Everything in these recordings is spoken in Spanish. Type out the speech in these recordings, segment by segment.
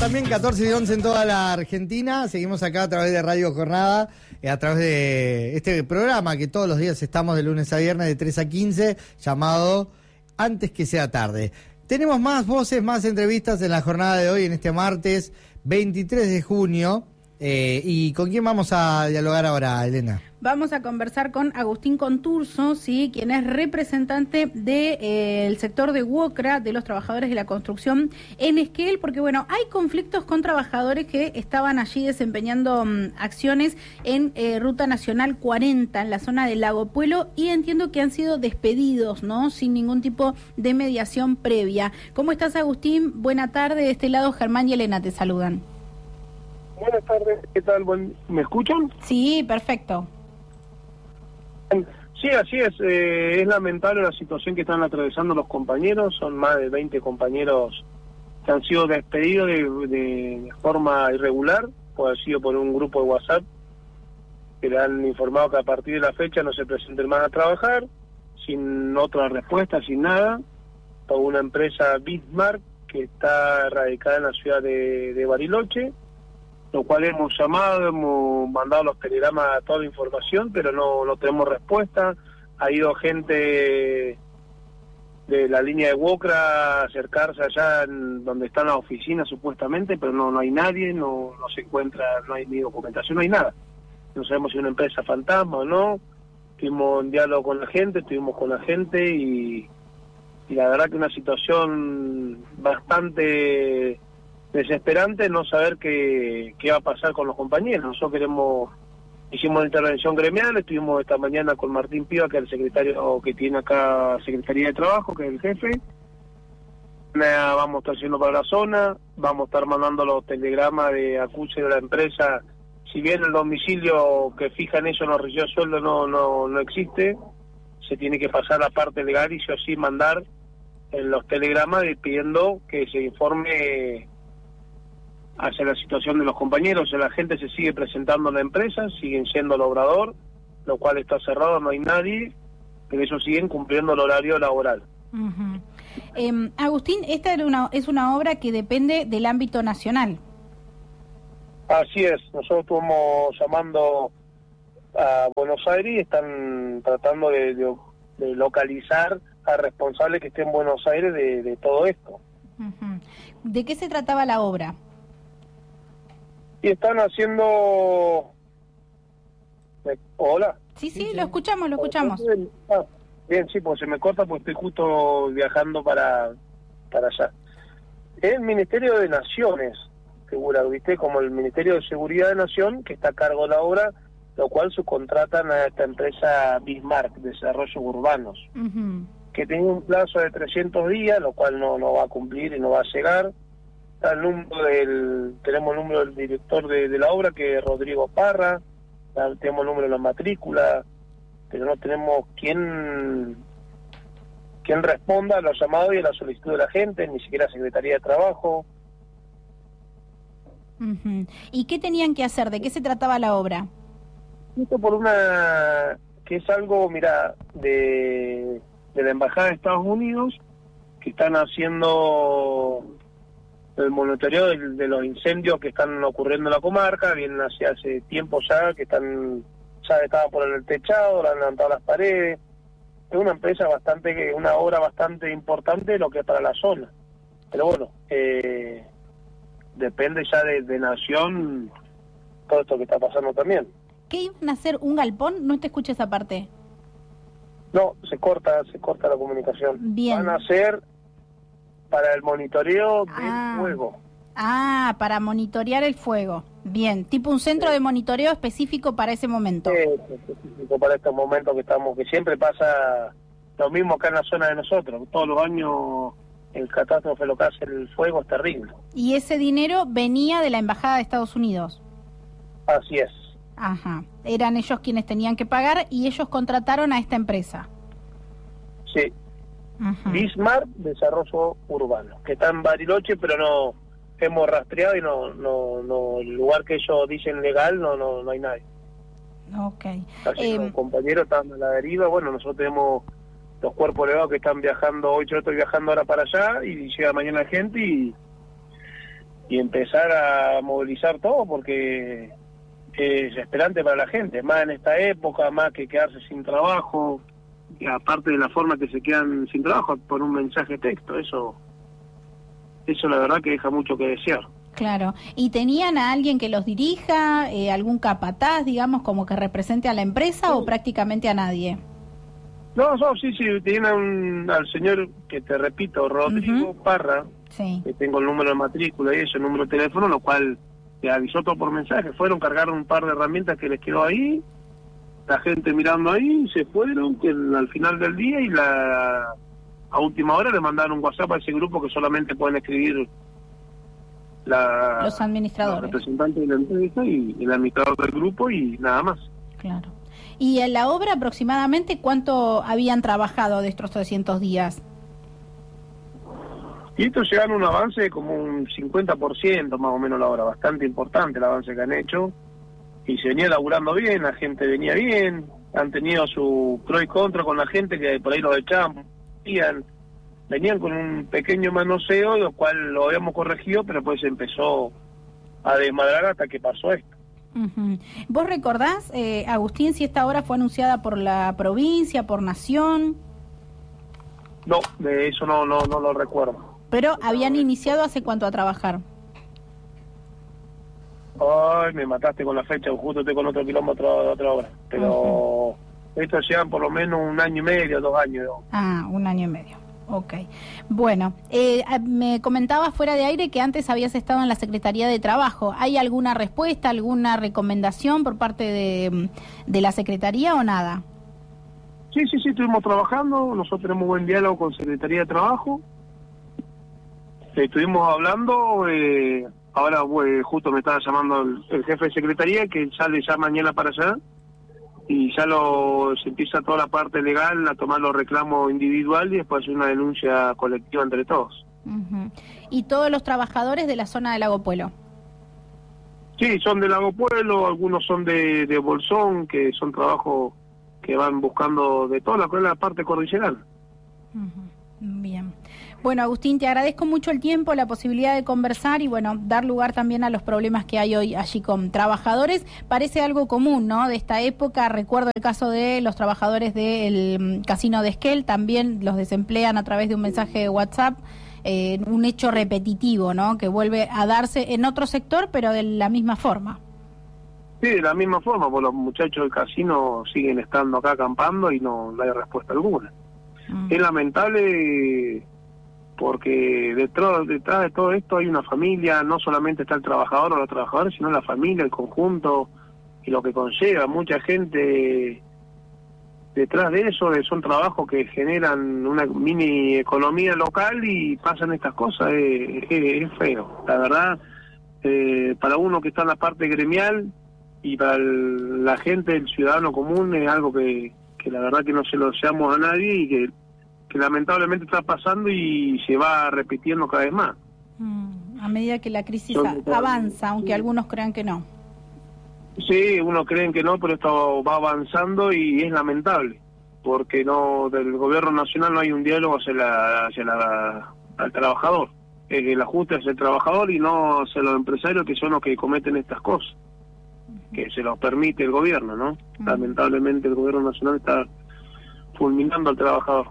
también 14 y 11 en toda la Argentina. Seguimos acá a través de Radio Jornada, a través de este programa que todos los días estamos de lunes a viernes de 3 a 15, llamado Antes que sea tarde. Tenemos más voces, más entrevistas en la jornada de hoy, en este martes 23 de junio. ¿Y con quién vamos a dialogar ahora, Elena? Vamos a conversar con Agustín Conturso, ¿sí?, quien es representante del sector de UOCRA, de los trabajadores de la construcción en Esquel, porque bueno, hay conflictos con trabajadores que estaban allí desempeñando acciones en Ruta Nacional 40, en la zona del Lago Puelo, y entiendo que han sido despedidos, ¿no?, sin ningún tipo de mediación previa. ¿Cómo estás, Agustín? Buena tarde, de este lado Germán y Elena te saludan. Buenas tardes, ¿qué tal? ¿Me escuchan? Sí, perfecto. Sí, así es lamentable la situación que están atravesando los compañeros, son más de 20 compañeros que han sido despedidos de forma irregular, puede haber sido por un grupo de WhatsApp, que le han informado que a partir de la fecha no se presenten más a trabajar, sin otra respuesta, sin nada, por una empresa Bismarck que está radicada en la ciudad de Bariloche, lo cual hemos llamado, hemos mandado los telegramas a toda la información, pero no tenemos respuesta. Ha ido gente de la línea de UOCRA a acercarse allá donde están las oficinas supuestamente, pero no hay nadie, no se encuentra, no hay ni documentación, no hay nada. No sabemos si es una empresa fantasma o no. Estuvimos en diálogo con la gente, estuvimos con la gente y la verdad que una situación bastante desesperante, no saber qué va a pasar con los compañeros. Nosotros hicimos una intervención gremial, estuvimos esta mañana con Martín Piva, que es el secretario que tiene acá Secretaría de Trabajo, que es el jefe. Vamos a estar haciendo para la zona, vamos a estar mandando los telegramas de acuse de la empresa. Si bien el domicilio que fijan eso no recibió sueldo, no existe, se tiene que pasar la parte legal y yo sí mandar en los telegramas pidiendo que se informe hacia la situación de los compañeros. La gente se sigue presentando en la empresa, siguen siendo el obrador, lo cual está cerrado, no hay nadie, pero ellos siguen cumpliendo el horario laboral. Agustín, esta es una obra que depende del ámbito nacional. Así es, nosotros estuvimos llamando a Buenos Aires y están tratando de localizar al responsable que esté en Buenos Aires de todo esto. ¿De qué se trataba la obra? Y están haciendo... ¿Hola? Sí, lo escuchamos. Bien, sí, pues se me corta porque estoy justo viajando para allá. Es el Ministerio de Naciones, figura, ¿viste? Como el Ministerio de Seguridad de Nación, que está a cargo de la obra, lo cual subcontratan a esta empresa Bismarck, Desarrollos Urbanos, que tiene un plazo de 300 días, lo cual no va a cumplir y no va a llegar. Tenemos el número del director de la obra, que es Rodrigo Parra, tenemos el número de la matrícula, pero no tenemos quién responda a los llamados y a la solicitud de la gente, ni siquiera Secretaría de Trabajo. ¿Y qué tenían que hacer? ¿De qué se trataba la obra? Esto que es algo, mira, de la Embajada de Estados Unidos, que están haciendo el monitoreo de los incendios que están ocurriendo en la comarca. Vienen hace tiempo ya estaban por el techado, han levantado las paredes. Es una empresa una obra bastante importante lo que es para la zona. Pero bueno, depende ya de Nación todo esto que está pasando también. ¿Qué iban a hacer? ¿Un galpón? No te escuché esa parte. No, se corta la comunicación. Bien. Van a hacer para el monitoreo del fuego. Para monitorear el fuego. Bien, tipo un centro de monitoreo específico para ese momento. Específico para estos momentos que siempre pasa lo mismo acá en la zona de nosotros. Todos los años el catástrofe, lo que hace el fuego es terrible. ¿Y ese dinero venía de la Embajada de Estados Unidos? Así es. Eran ellos quienes tenían que pagar y ellos contrataron a esta empresa. Sí. Bismarck Desarrollo Urbano, que está en Bariloche, pero no hemos rastreado y no el lugar que ellos dicen legal no hay nadie. Así los compañeros están a la deriva. Bueno, nosotros tenemos los cuerpos elevados que están viajando hoy. Yo estoy viajando ahora para allá y llega mañana gente y empezar a movilizar todo, porque es esperante para la gente, más en esta época, más que quedarse sin trabajo, y aparte de la forma que se quedan sin trabajo por un mensaje de texto, eso la verdad que deja mucho que desear. Claro. ¿Y tenían a alguien que los dirija, algún capataz, digamos, como que represente a la empresa, o prácticamente a nadie? No, sí, tienen al señor, que te repito, Rodrigo Parra, sí, que tengo el número de matrícula y ese número de teléfono, lo cual te avisó todo por mensaje. Fueron, cargaron un par de herramientas que les quedó ahí, la gente mirando ahí, se fueron, que al final del día, y a última hora le mandaron un WhatsApp a ese grupo que solamente pueden escribir los administradores, los representantes de la empresa y el administrador del grupo, y nada más. Claro. ¿Y en la obra aproximadamente cuánto habían trabajado de estos 300 días? Y estos llegan a un avance de como un 50% más o menos la obra, bastante importante el avance que han hecho, y se venía laburando bien, la gente venía bien, han tenido su pro y contra con la gente, que por ahí los echaban, venían con un pequeño manoseo, lo cual lo habíamos corregido, pero pues empezó a desmadrar hasta que pasó esto. Uh-huh. ¿Vos recordás, Agustín, si esta obra fue anunciada por la provincia, por Nación? No, de eso no lo recuerdo. Pero habían iniciado hace cuánto a trabajar. Ay, me mataste con la fecha, justo estoy con otro kilómetro de otra obra. Pero esto llevan por lo menos 1 año y medio, 2 años. Ah, 1 año y medio. Ok. Bueno, me comentabas fuera de aire que antes habías estado en la Secretaría de Trabajo. ¿Hay alguna respuesta, alguna recomendación por parte de la Secretaría o nada? Sí, estuvimos trabajando. Nosotros tenemos buen diálogo con Secretaría de Trabajo. Estuvimos hablando, ahora justo me estaba llamando el jefe de Secretaría, que sale ya mañana para allá, y ya se empieza toda la parte legal a tomar los reclamos individuales y después hacer una denuncia colectiva entre todos. Uh-huh. ¿Y todos los trabajadores de la zona de Lago Puelo? Sí, son de Lago Puelo, algunos son de Bolsón, que son trabajos que van buscando de toda la parte cordillerana. Uh-huh. Bien. Bueno, Agustín, te agradezco mucho el tiempo, la posibilidad de conversar y, bueno, dar lugar también a los problemas que hay hoy allí con trabajadores. Parece algo común, ¿no?, de esta época. Recuerdo el caso de los trabajadores del casino de Esquel, también los desemplean a través de un mensaje de WhatsApp. Un hecho repetitivo, ¿no?, que vuelve a darse en otro sector, pero de la misma forma. Sí, de la misma forma, porque los muchachos del casino siguen estando acá acampando y no hay respuesta alguna. Es lamentable, porque detrás de todo esto hay una familia, no solamente está el trabajador o los trabajadores, sino la familia, el conjunto y lo que conlleva. Mucha gente detrás de eso, son trabajos que generan una mini economía local y pasan estas cosas. Es feo, la verdad. Para uno que está en la parte gremial y para la gente, el ciudadano común, es algo que la verdad que no se lo deseamos a nadie y que lamentablemente está pasando y se va repitiendo cada vez más. A medida que la crisis avanza, aunque algunos crean que no. Sí, unos creen que no, pero esto va avanzando y es lamentable, porque del gobierno nacional no hay un diálogo al trabajador. El ajuste hacia el trabajador y no hacia los empresarios, que son los que cometen estas cosas, que se los permite el gobierno, ¿no? Lamentablemente el gobierno nacional está fulminando al trabajador.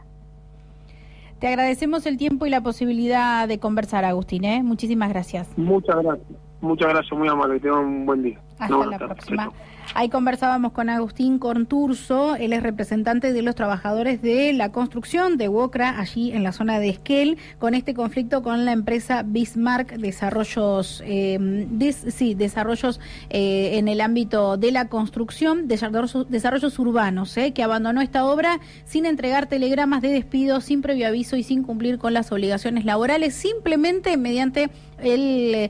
Te agradecemos el tiempo y la posibilidad de conversar, Agustín, ¿eh? Muchísimas gracias. Muchas gracias, muy amable, que tengan un buen día. Hasta la próxima. Ahí conversábamos con Agustín Conturso, él es representante de los trabajadores de la construcción de Wocra, allí en la zona de Esquel, con este conflicto con la empresa Bismarck Desarrollos, desarrollos en el ámbito de la construcción, desarrollos urbanos, que abandonó esta obra sin entregar telegramas de despido, sin previo aviso y sin cumplir con las obligaciones laborales, simplemente mediante el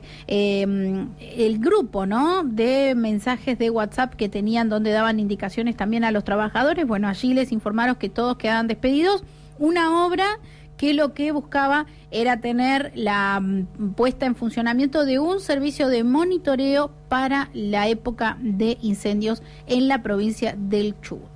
grupo, ¿no?, de mensajes de WhatsApp que tenían, donde daban indicaciones también a los trabajadores. Bueno, allí les informaron que todos quedaban despedidos. Una obra que lo que buscaba era tener la puesta en funcionamiento de un servicio de monitoreo para la época de incendios en la provincia del Chubut.